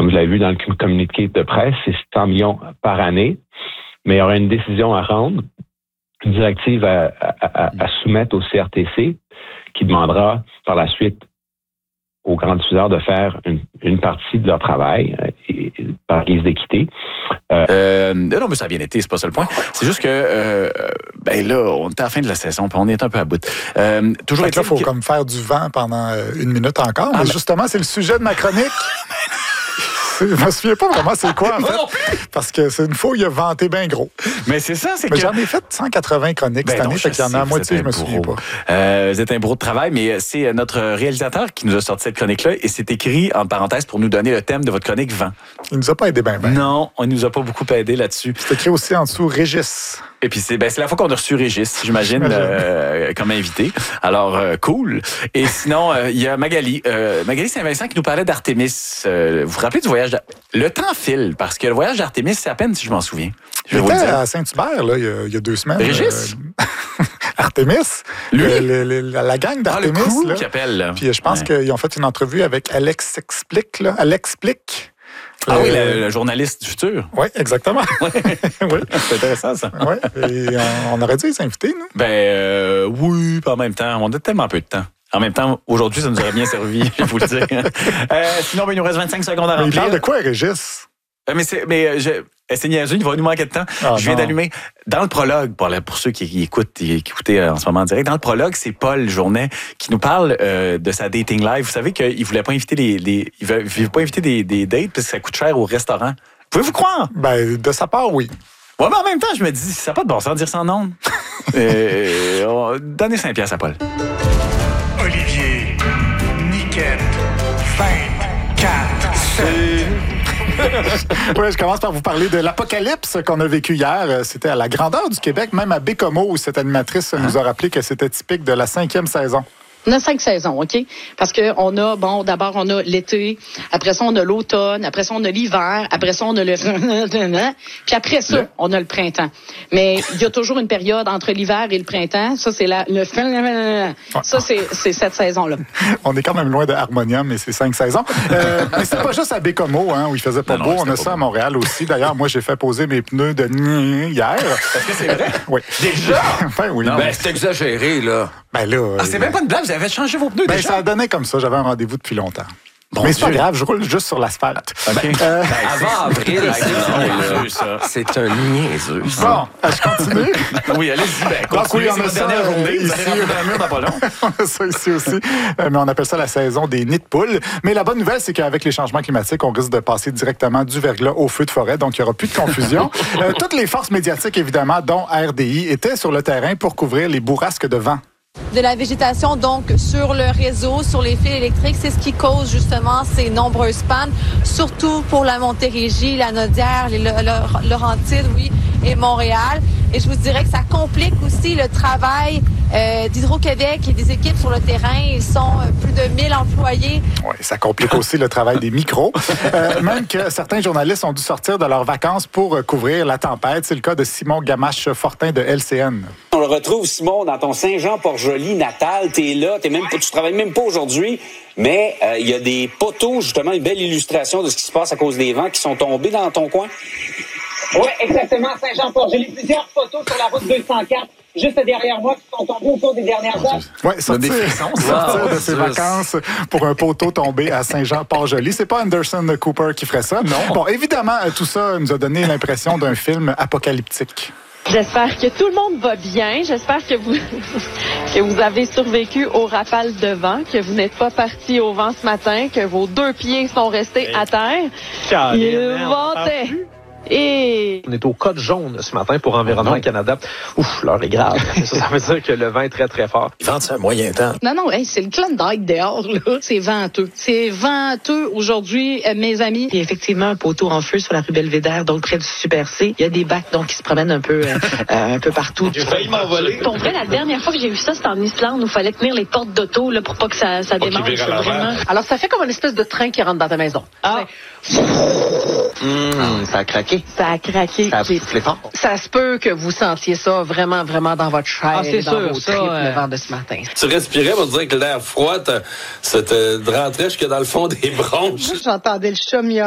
comme vous l'avez vu dans le communiqué de presse, c'est 100 millions par année. Mais il y aura une décision à rendre, une directive à soumettre au CRTC qui demandera par la suite aux grands diffuseurs de faire une partie de leur travail par guise d'équité. Non, mais ça a bien été, c'est pas ça le point. C'est juste que, là, on est à la fin de la saison, puis on est un peu à bout. Toujours là, il faut comme faire du vent pendant une minute encore. Mais justement, c'est le sujet de ma chronique. Je me souviens pas vraiment c'est quoi, en fait. Parce que c'est une fois où il a vanté bien gros. Mais c'est ça, c'est que... j'en ai fait 180 chroniques cette année, fait qu'il y en a à moitié, je me souviens pas. Vous êtes un bourreau de travail, mais c'est notre réalisateur qui nous a sorti cette chronique-là et c'est écrit, en parenthèse, pour nous donner le thème de votre chronique vent. Il nous a pas aidé bien. Non, on nous a pas beaucoup aidé là-dessus. C'est écrit aussi en dessous, Régis. Et puis c'est la fois qu'on a reçu Régis, j'imagine, comme invité. Alors, cool. Et sinon, il y a Magali. Magali Saint-Vincent qui nous parlait d'Artémis. Vous vous rappelez du voyage Le temps file, parce que le voyage d'Artémis, c'est à peine si je m'en souviens. Je vais à Saint-Hubert, là, il y a 2 semaines. Régis? Artémis. Lui? La gang d'Artémis. Le crew là. qui appelle. Là. Puis je pense qu'ils ont fait une entrevue avec Alex Explique. Là. Alex Explique. Ah oui, le journaliste du futur. Oui, exactement. Oui. C'est intéressant, ça. Oui, et on aurait dû les inviter, nous. Oui, pas en même temps. On a tellement peu de temps. En même temps, aujourd'hui, ça nous aurait bien servi, je vais vous le dire. Sinon, il nous reste 25 secondes à remplir. Il parle de quoi, Régis? C'est niaiseux, il va nous manquer de temps. Je viens d'allumer. Dans le prologue, pour ceux qui écoutaient en ce moment en direct, dans le prologue, c'est Paul Journet qui nous parle de sa dating life. Vous savez qu'il voulait pas inviter il veut pas inviter des dates parce que ça coûte cher au restaurant. Pouvez-vous croire? De sa part, oui. Ouais, mais en même temps, je me dis, ça n'a pas de bon sens de dire ça en ondes. Donnez 5 piastres à Paul. Olivier, Niquette, 24, 7. Oui, je commence par vous parler de l'apocalypse qu'on a vécu hier. C'était à la grandeur du Québec, même à Bécomo, où cette animatrice nous a rappelé que c'était typique de la 5e saison. On a 5 saisons, OK? Parce que on a, d'abord, on a l'été, après ça, on a l'automne, après ça, on a l'hiver, après ça, on a le... Puis après ça, on a le printemps. Mais il y a toujours une période entre l'hiver et le printemps. Ça, c'est ça, c'est cette saison-là. On est quand même loin de Harmonium, mais c'est 5 saisons. Mais c'est pas juste à Bécomo, où il faisait pas beau. On a ça à Montréal aussi. D'ailleurs, moi, j'ai fait poser mes pneus de hier. Est-ce que c'est vrai? Oui. Déjà? Oui. Non, c'est exagéré, là. C'est même pas une blague, vous avez changé vos pneus déjà? Ça a donné comme ça, j'avais un rendez-vous depuis longtemps. Mais c'est pas grave, je roule juste sur l'asphalte. Okay. Avant avril, c'est un niaiseux. Bon, je continue. Oui, allez-y. Continuez, c'est votre dernière journée. Vous allez rentrer dans le mur dans pas long. On a ça ici aussi. Mais on appelle ça la saison des nids de poules. Mais la bonne nouvelle, c'est qu'avec les changements climatiques, on risque de passer directement du verglas au feu de forêt. Donc, il n'y aura plus de confusion. Toutes les forces médiatiques, évidemment, dont RDI, étaient sur le terrain pour couvrir les bourrasques de vent. De la végétation, donc, sur le réseau, sur les fils électriques. C'est ce qui cause, justement, ces nombreuses pannes, surtout pour la Montérégie, la Naudière, les Laurentides, oui, et Montréal. Et je vous dirais que ça complique aussi le travail d'Hydro-Québec et des équipes sur le terrain. Ils sont plus de 1000 employés. Oui, ça complique aussi le travail des micros. Même que certains journalistes ont dû sortir de leurs vacances pour couvrir la tempête. C'est le cas de Simon Gamache-Fortin de LCN. On le retrouve, Simon, dans ton Saint-Jean-Port-Joli natal. T'es là, tu travailles même pas aujourd'hui, mais il y a des poteaux, justement, une belle illustration de ce qui se passe à cause des vents qui sont tombés dans ton coin. Oui, exactement, Saint-Jean-Port-Joli. Plusieurs poteaux sur la route 204, juste derrière moi, qui sont tombés au cours des dernières heures. Oui, sortir de ses vacances pour un poteau tombé à Saint-Jean-Port-Joli. C'est pas Anderson Cooper qui ferait ça. Non. Bon, évidemment, tout ça nous a donné l'impression d'un film apocalyptique. J'espère que tout le monde va bien. J'espère que vous avez survécu aux rafales de vent, que vous n'êtes pas partis au vent ce matin, que vos 2 pieds sont restés à terre. Il ventait. Et... On est au code jaune ce matin pour Environnement Canada. Ouf, l'heure est grave. Ça veut dire que le vent est très, très fort. Il vente un moyen temps. Non, c'est le Klondike dehors, là. C'est venteux. C'est venteux aujourd'hui, mes amis. Il y a effectivement un poteau en feu sur la rue Belvédère, donc près du Super C. Il y a des bacs donc qui se promènent un peu partout. J'ai failli m'envoler. Pour vrai, la dernière fois que j'ai vu ça, c'était en Islande où il fallait tenir les portes d'auto là, pour pas que ça démarre. Vraiment. Alors, ça fait comme une espèce de train qui rentre dans ta maison. Ah. Ça a craqué. Ça a craqué. Ça a soufflé fort. Ça se peut que vous sentiez ça vraiment, vraiment dans votre chair, c'est dans sûr, vos tripes, le vent de ce matin. Tu respirais, on dirait que l'air froid, ça te rentrait jusque dans le fond des bronches. J'entendais le chat miauler.